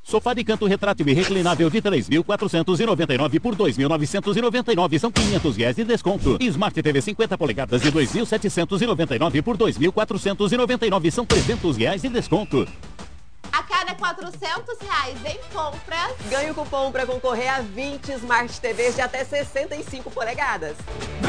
Sofá de canto retrátil e reclinável de 3.499 por 2.999, são R$500 de desconto. Smart TV 50 polegadas de 2.799 por 2.499, são R$300 de desconto. A cada R$400 em compras, ganhe o cupom para concorrer a 20 Smart TVs de até 65 polegadas.